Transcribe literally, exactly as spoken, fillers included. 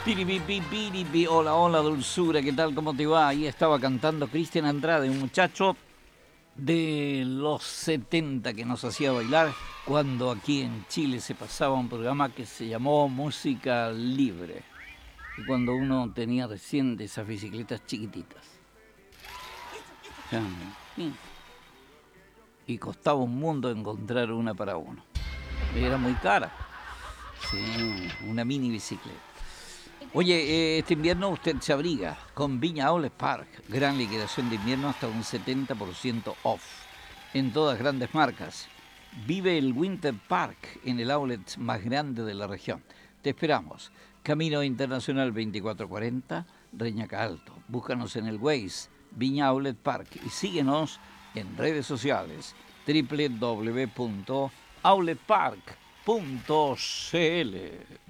Piripipi, piripi, hola, hola, dulzura, ¿qué tal? ¿Cómo te va? Ahí estaba cantando Cristian Andrade, un muchacho de los setenta que nos hacía bailar cuando aquí en Chile se pasaba un programa que se llamó Música Libre. Y cuando uno tenía recién de esas bicicletas chiquititas. Y costaba un mundo encontrar una para uno. Era muy cara. Sí, una mini bicicleta. Oye, eh, este invierno usted se abriga con Viña Outlet Park. Gran liquidación de invierno hasta un setenta por ciento off en todas grandes marcas. Vive el Winter Park en el outlet más grande de la región. Te esperamos. Camino Internacional veinticuatro cuarenta, Reñaca Alto. Búscanos en el Waze, Viña Outlet Park, y síguenos en redes sociales doble u doble u doble u punto outlet park punto c l.